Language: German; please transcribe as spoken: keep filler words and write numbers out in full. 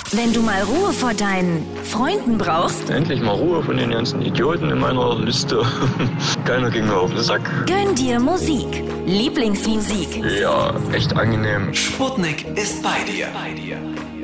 Wenn du mal Ruhe vor deinen Freunden brauchst, endlich mal Ruhe von den ganzen Idioten in meiner Liste. Keiner ging mir auf den Sack. gönn dir Musik. Lieblingsmusik. Ja, echt angenehm. Sputnik ist bei dir.